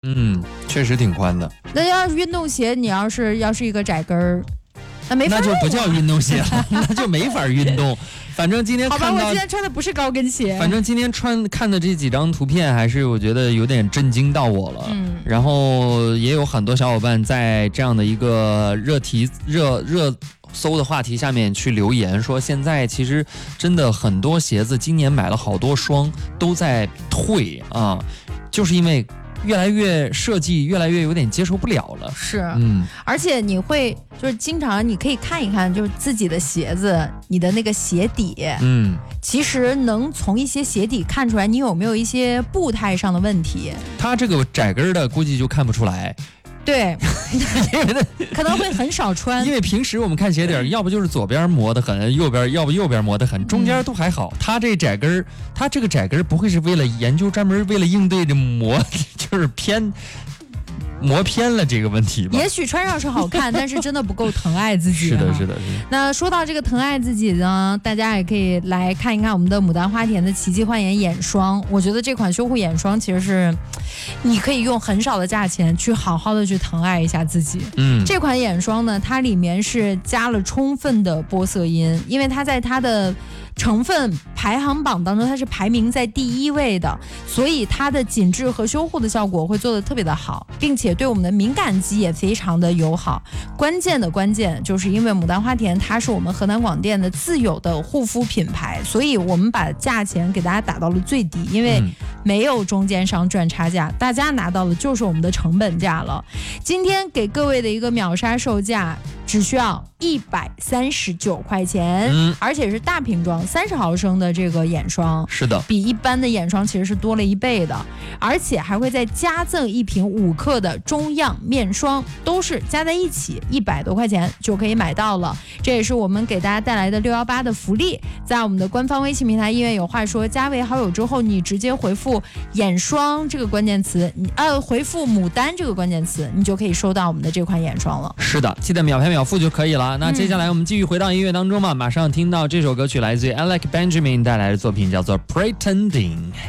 确实挺宽的。 那要是运动鞋，你要是一个窄跟儿， 那就不叫运动鞋了，那就没法运动。反正今天看到， 好吧，我今天穿的不是高跟鞋。 反正今天看的这几张图片，还是我觉得有点震惊到我了。然后也有很多小伙伴在这样的一个热搜的话题下面去留言，说现在其实真的很多鞋子，今年买了好多双都在退啊，就是因为设计越来越有点接受不了了。 是，而且你会就是经常你可以看一看，就是自己的鞋子，你的那个鞋底，其实能从一些鞋底看出来你有没有一些步态上的问题。 它这个窄跟的估计就看不出来。 对，可能会很少穿， 因为平时我们看鞋底，要不就是左边磨得很，要不右边磨得很，中间都还好。它这个窄跟不会是为了研究，专门为了应对这就是磨偏了这个问题吧？ 也许穿上是好看，但是真的不够疼爱自己。 是的。 那说到这个疼爱自己呢，大家也可以来看一看我们的牡丹花田的奇迹焕颜眼霜。我觉得这款修护眼霜其实是你可以用很少的价钱去好好的去疼爱一下自己。这款眼霜呢，它里面是加了充分的玻色因，因为它在它的成分排行榜当中它是排名在第1位的，所以它的紧致和修护的效果会做得特别的好，并且对我们的敏感肌也非常的友好。关键就是因为牡丹花田它是我们河南广电的自有的护肤品牌，所以我们把价钱给大家打到了最低，因为没有中间商赚差价，大家拿到的就是我们的成本价了。今天给各位的一个秒杀售价只需要139块钱，而且是大瓶装30毫升的这个眼霜， 是的， 比一般的眼霜其实是多了1倍的，而且还会再加赠1瓶5克的中样面霜，都是加在一起100多块钱就可以买到了。这也是我们给大家带来的618的福利，在我们的官方微信平台音乐有话说加为好友之后，你直接回复眼霜这个关键词，回复牡丹这个关键词，你就可以收到我们的这款眼霜了。 是的，记得秒拍秒付就可以了。那接下来我们继续回到音乐当中嘛，马上听到这首歌曲来自于 Alec Benjamin 带来的作品叫做 Pretending。